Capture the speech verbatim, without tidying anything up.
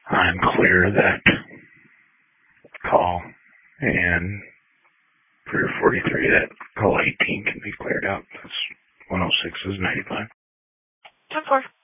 I'm clear that call, and for forty-three, that call eighteen can be cleared out. That's one oh six is ninety-five. ten four.